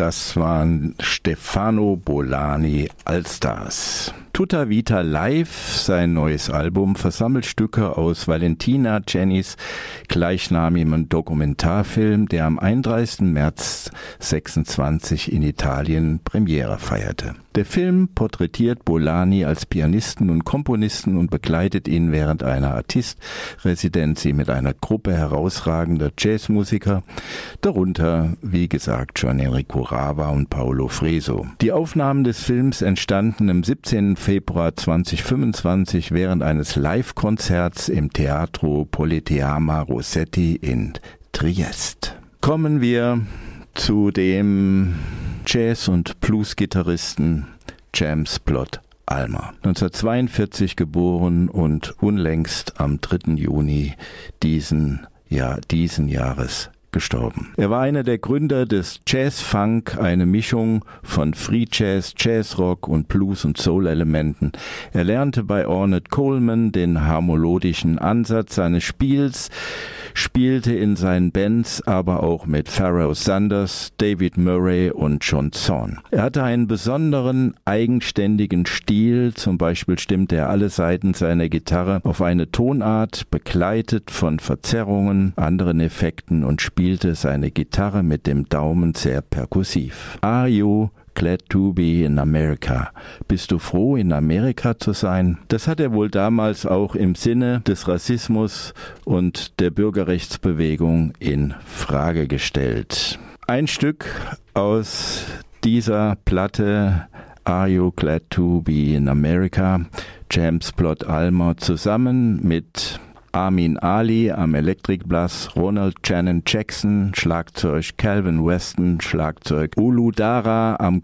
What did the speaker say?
Das waren Stefano Bolani Allstars. Tutta Vita Live, sein neues Album, versammelt Stücke aus Valentina Cennys gleichnamigem Dokumentarfilm, der am 31. März 26 in Italien Premiere feierte. Der Film porträtiert Bolani als Pianisten und Komponisten und begleitet ihn während einer Artistresidenz mit einer Gruppe herausragender Jazzmusiker, darunter, wie gesagt, Gian Enrico Rava und Paolo Freso. Die Aufnahmen des Films entstanden am 17. Februar 2025 während eines Live-Konzerts im Teatro Politeama Rossetti in Triest. Kommen wir zu dem Jazz- und Blues-Gitarristen James Plott Almer. 1942 geboren und unlängst am 3. Juni diesen Jahres gestorben. Er war einer der Gründer des Jazz-Funk, eine Mischung von Free Jazz, Jazzrock und Blues- und Soul-Elementen. Er lernte bei Ornette Coleman den harmonischen Ansatz seines Spiels, spielte in seinen Bands aber auch mit Pharoah Sanders, David Murray und John Zorn. Er hatte einen besonderen, eigenständigen Stil, zum Beispiel stimmte er alle Saiten seiner Gitarre auf eine Tonart, begleitet von Verzerrungen, anderen Effekten und spielte seine Gitarre mit dem Daumen sehr perkussiv. Are you glad to be in America? Bist du froh, in Amerika zu sein? Das hat er wohl damals auch im Sinne des Rassismus und der Bürgerrechtsbewegung in Frage gestellt. Ein Stück aus dieser Platte, Are you glad to be in America? James Plott Almer zusammen mit Armin Ali am Electric Bass, Ronald Shannon Jackson, Schlagzeug, Calvin Weston, Schlagzeug, Ulu Dara am